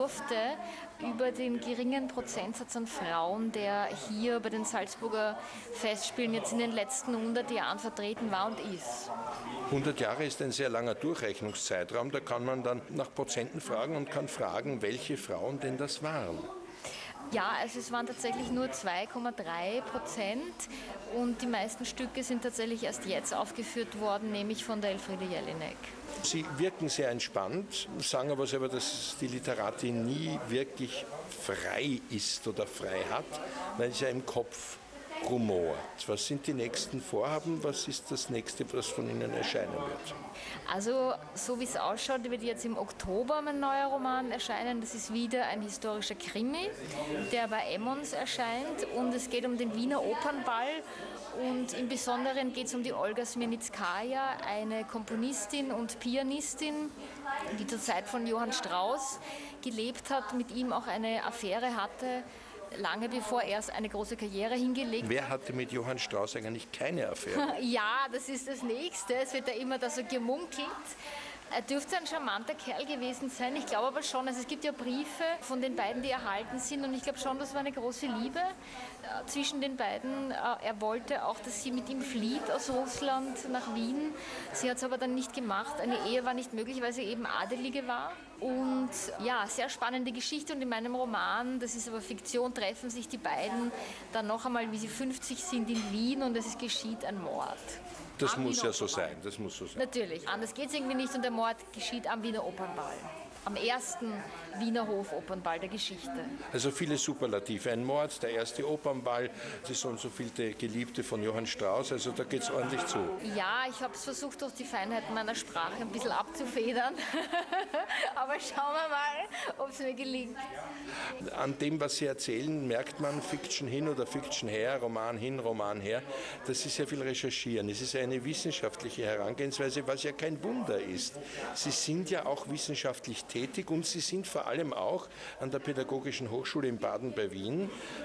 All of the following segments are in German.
durfte über den geringen Prozentsatz an Frauen, der hier bei den Salzburger Festspielen jetzt in den letzten 100 Jahren vertreten war und ist. 100 Jahre ist ein sehr langer Durchrechnungszeitraum. Da kann man dann nach Prozenten fragen und kann fragen, welche Frauen denn das waren. Ja, also es waren tatsächlich nur 2,3% und die meisten Stücke sind tatsächlich erst jetzt aufgeführt worden, nämlich von der Elfriede Jelinek. Sie wirken sehr entspannt, sagen aber selber, dass die Literatin nie wirklich frei ist oder frei hat, weil sie ja im Kopf rumort. Was sind die nächsten Vorhaben? Was ist das nächste, was von Ihnen erscheinen wird? Also, so wie es ausschaut, wird jetzt im Oktober mein neuer Roman erscheinen. Das ist wieder ein historischer Krimi, der bei Emmons erscheint. Und es geht um den Wiener Opernball. Und im Besonderen geht es um die Olga Smirnitskaja, eine Komponistin und Pianistin, die zur Zeit von Johann Strauss gelebt hat, mit ihm auch eine Affäre hatte, lange bevor er eine große Karriere hingelegt hat. Wer hatte mit Johann Strauss eigentlich keine Affäre? Ja, das ist das Nächste. Es wird ja immer da so gemunkelt. Er dürfte ein charmanter Kerl gewesen sein. Ich glaube aber schon, also es gibt ja Briefe von den beiden, die erhalten sind. Und ich glaube schon, das war eine große Liebe zwischen den beiden. Er wollte auch, dass sie mit ihm flieht aus Russland nach Wien. Sie hat es aber dann nicht gemacht. Eine Ehe war nicht möglich, weil sie eben Adelige war. Und ja, sehr spannende Geschichte. Und in meinem Roman, das ist aber Fiktion, treffen sich die beiden dann noch einmal, wie sie 50 sind, in Wien und es geschieht ein Mord. Das muss ja so sein, das muss so sein. Natürlich, anders geht es irgendwie nicht und der Mord geschieht am Wiener Opernball. Am ersten Wiener Hofopernball der Geschichte. Also viele Superlative. Ein Mord, der erste Opernball, die so und so vielte Geliebte von Johann Strauss. Also da geht es ordentlich zu. Ja, ich habe es versucht, durch die Feinheiten meiner Sprache ein bisschen abzufedern. Aber schauen wir mal, ob es mir gelingt. An dem, was Sie erzählen, merkt man Fiction hin oder Fiction her, Roman hin, Roman her. Das ist sehr viel Recherchieren. Es ist eine wissenschaftliche Herangehensweise, was ja kein Wunder ist. Sie sind ja auch wissenschaftlich tätig und Sie sind vor allem auch an der Pädagogischen Hochschule in Baden bei Wien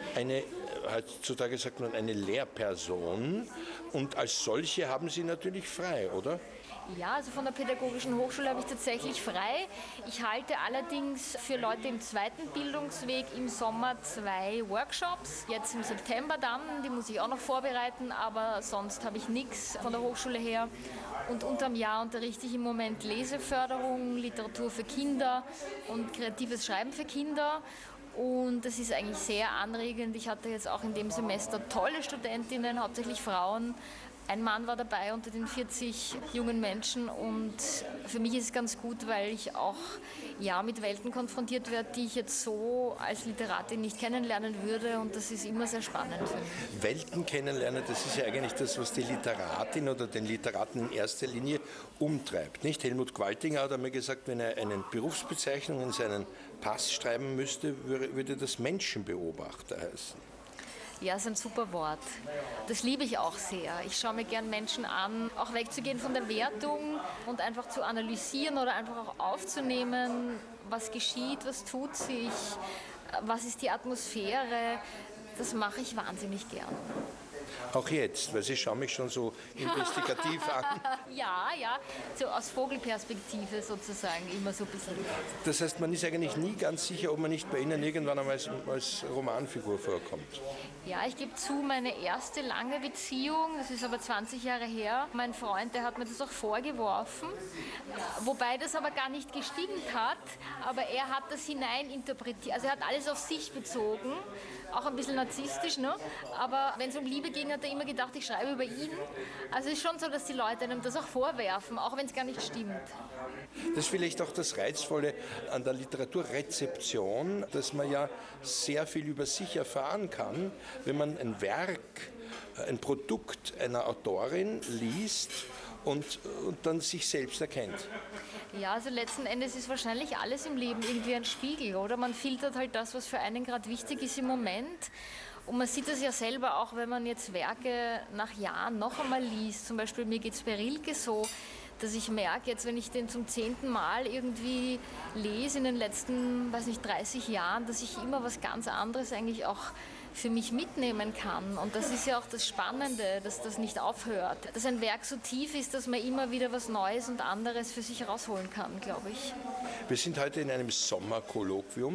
heutzutage sagt man eine Lehrperson und als solche haben Sie natürlich frei, oder? Ja, also von der Pädagogischen Hochschule habe ich tatsächlich frei. Ich halte allerdings für Leute im zweiten Bildungsweg im Sommer 2 Workshops. Jetzt im September dann, die muss ich auch noch vorbereiten, aber sonst habe ich nichts von der Hochschule her. Und unterm Jahr unterrichte ich im Moment Leseförderung, Literatur für Kinder und kreatives Schreiben für Kinder. Und das ist eigentlich sehr anregend. Ich hatte jetzt auch in dem Semester tolle Studentinnen, hauptsächlich Frauen. Ein Mann war dabei unter den 40 jungen Menschen und für mich ist es ganz gut, weil ich auch mit Welten konfrontiert werde, die ich jetzt so als Literatin nicht kennenlernen würde und das ist immer sehr spannend für mich. Welten kennenlernen, das ist ja eigentlich das, was die Literatin oder den Literaten in erster Linie umtreibt. Nicht? Helmut Qualtinger hat einmal gesagt, wenn er eine Berufsbezeichnung in seinen Pass schreiben müsste, würde das Menschenbeobachter heißen. Ja, ist ein super Wort. Das liebe ich auch sehr. Ich schaue mir gern Menschen an, auch wegzugehen von der Wertung und einfach zu analysieren oder einfach auch aufzunehmen, was geschieht, was tut sich, was ist die Atmosphäre. Das mache ich wahnsinnig gern. Auch jetzt, weil Sie schauen mich schon so investigativ an. Ja, so aus Vogelperspektive sozusagen, immer so ein bisschen. Das heißt, man ist eigentlich nie ganz sicher, ob man nicht bei Ihnen irgendwann einmal als Romanfigur vorkommt. Ja, ich gebe zu, meine erste lange Beziehung, das ist aber 20 Jahre her, mein Freund, der hat mir das auch vorgeworfen, wobei das aber gar nicht gestimmt hat, aber er hat das hineininterpretiert, also er hat alles auf sich bezogen, auch ein bisschen narzisstisch, ne? Aber wenn es um Liebe ging, hat er immer gedacht, ich schreibe über ihn. Also es ist schon so, dass die Leute einem das auch vorwerfen, auch wenn es gar nicht stimmt. Das ist vielleicht auch das Reizvolle an der Literaturrezeption, dass man ja sehr viel über sich erfahren kann, wenn man ein Werk, ein Produkt einer Autorin liest und dann sich selbst erkennt. Ja, also letzten Endes ist wahrscheinlich alles im Leben irgendwie ein Spiegel, oder? Man filtert halt das, was für einen gerade wichtig ist im Moment. Und man sieht das ja selber auch, wenn man jetzt Werke nach Jahren noch einmal liest. Zum Beispiel mir geht es bei Rilke so, dass ich merke, jetzt wenn ich den zum 10. Mal irgendwie lese in den letzten, 30 Jahren, dass ich immer was ganz anderes eigentlich auch für mich mitnehmen kann. Und das ist ja auch das Spannende, dass das nicht aufhört. Dass ein Werk so tief ist, dass man immer wieder was Neues und anderes für sich rausholen kann, glaube ich. Wir sind heute in einem Sommerkolloquium.